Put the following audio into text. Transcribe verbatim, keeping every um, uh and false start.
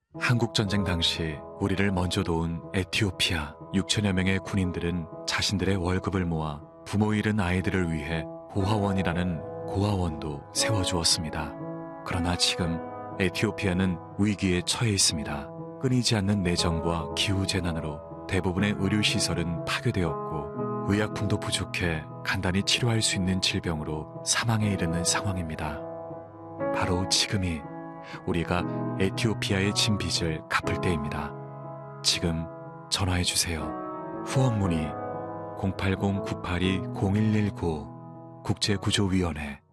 한국전쟁 당시 우리를 먼저 도운 에티오피아 육천여 명의 군인들은 자신들의 월급을 모아 부모 잃은 아이들을 위해 고아원이라는 고아원도 세워주었습니다. 그러나 지금 에티오피아는 위기에 처해 있습니다. 끊이지 않는 내정과 기후재난으로 대부분의 의료시설은 파괴되었고 의약품도 부족해 간단히 치료할 수 있는 질병으로 사망에 이르는 상황입니다. 바로 지금이 우리가 에티오피아의 진 빚을 갚을 때입니다. 지금 전화해주세요. 후원 문의 공팔공 구팔이 공일일구 국제구조위원회